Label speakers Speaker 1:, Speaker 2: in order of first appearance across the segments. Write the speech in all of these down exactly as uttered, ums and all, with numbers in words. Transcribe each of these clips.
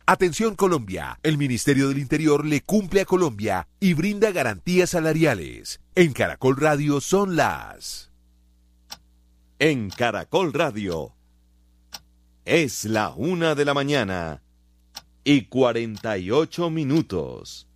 Speaker 1: Atención Colombia, el Ministerio del Interior le cumple a Colombia y brinda garantías salariales. En Caracol Radio son las...
Speaker 2: En Caracol Radio es la una de la mañana y cuarenta y ocho minutos.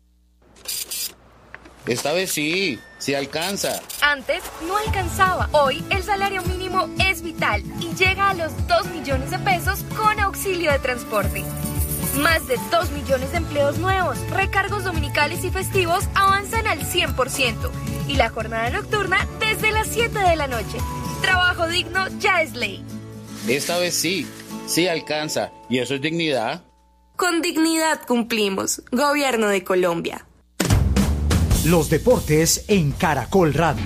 Speaker 3: Esta vez sí, sí alcanza.
Speaker 4: Antes no alcanzaba. Hoy el salario mínimo es vital y llega a los dos millones de pesos con auxilio de transporte. Más de dos millones de empleos nuevos, recargos dominicales y festivos avanzan al cien por ciento y la jornada nocturna desde las siete de la noche. Trabajo digno ya es ley.
Speaker 3: Esta vez sí, sí alcanza. ¿Y eso es dignidad?
Speaker 5: Con dignidad cumplimos. Gobierno de Colombia.
Speaker 6: Los deportes en Caracol Radio.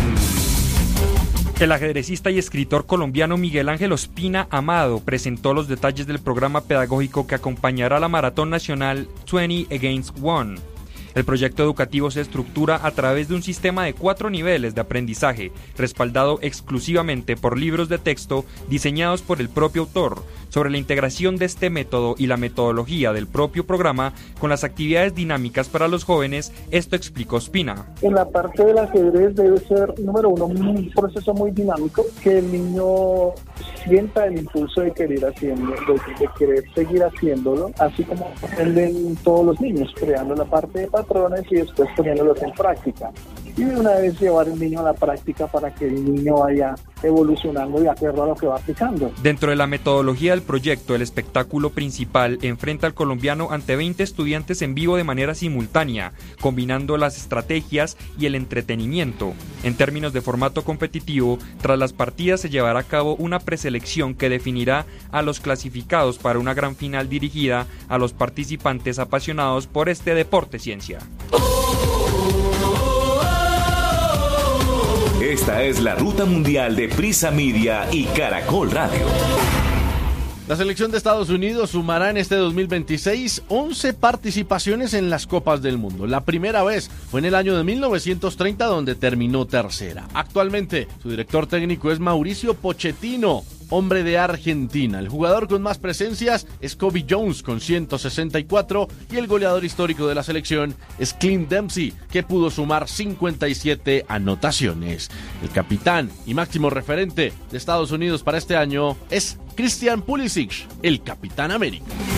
Speaker 7: El ajedrecista y escritor colombiano Miguel Ángel Ospina Amado presentó los detalles del programa pedagógico que acompañará la Maratón Nacional veinte Against One. El proyecto educativo se estructura a través de un sistema de cuatro niveles de aprendizaje, respaldado exclusivamente por libros de texto diseñados por el propio autor. Sobre la integración de este método y la metodología del propio programa con las actividades dinámicas para los jóvenes, esto explicó Ospina.
Speaker 8: En la parte del ajedrez debe ser, número uno, un proceso muy dinámico, que el niño sienta el impulso de querer haciendo, de, de querer seguir haciéndolo, así como aprenden todos los niños, creando la parte de patrones y después poniéndolos en práctica. Y de una vez llevar el niño a la práctica para que el niño vaya evolucionando de acuerdo a lo que va aplicando.
Speaker 7: Dentro de la metodología del proyecto, el espectáculo principal enfrenta al colombiano ante veinte estudiantes en vivo de manera simultánea, combinando las estrategias y el entretenimiento. En términos de formato competitivo, tras las partidas se llevará a cabo una preselección que definirá a los clasificados para una gran final dirigida a los participantes apasionados por este deporte ciencia.
Speaker 9: Esta es la ruta mundial de Prisa Media y Caracol Radio.
Speaker 10: La selección de Estados Unidos sumará en este dos mil veintiséis once participaciones en las Copas del Mundo. La primera vez fue en el año de mil novecientos treinta, donde terminó tercera. Actualmente, su director técnico es Mauricio Pochettino, hombre de Argentina. El jugador con más presencias es Kobe Jones con ciento sesenta y cuatro y el goleador histórico de la selección es Clint Dempsey, que pudo sumar cincuenta y siete anotaciones. El capitán y máximo referente de Estados Unidos para este año es Christian Pulisic, el Capitán América.